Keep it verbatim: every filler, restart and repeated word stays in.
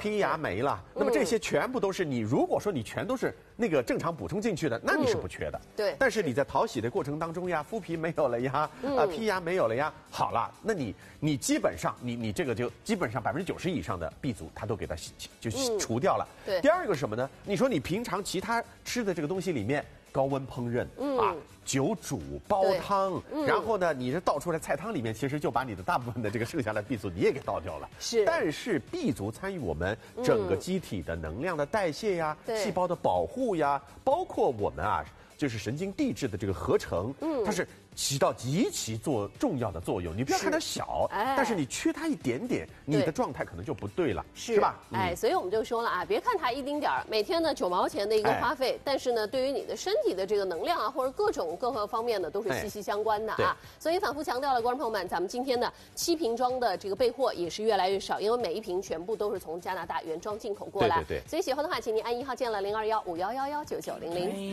皮芽没了，那么这些全部都是你，如果说你全都是那个正常补充进去的，那你是不缺的。 对。 但是你在淘洗的过程当中呀，麸皮没有了呀，啊皮芽没有了呀，好了，那你你基本上你你这个就基本上百分之九十以上的 B 族，它都给它就除掉了。 对。 第二个是什么呢？你说你平常其他吃的这个东西里面。高温烹饪、嗯、啊，酒煮煲汤，嗯、然后呢，你这倒出来菜汤里面，其实就把你的大部分的这个剩下的 B 族你也给倒掉了。 是， 但是 B 族参与我们整个机体的能量的代谢呀、嗯、细胞的保护呀，包括我们啊，就是神经递质的这个合成，嗯，它是起到极其做重要的作用。你不要看它小，哎、但是你缺它一点点，你的状态可能就不对了，是, 是吧？ 哎，嗯、所以我们就说了啊，别看它一丁点儿，每天呢九毛钱的一个花费，哎、但是呢，对于你的身体的这个能量啊，或者各种各个方面呢，都是息息相关的啊。哎、所以反复强调了，观众朋友们，咱们今天的七瓶装的这个备货也是越来越少，因为每一瓶全部都是从加拿大原装进口过来。 对对对。 所以喜欢的话，请您按一号键了零二幺五幺幺幺九九零零。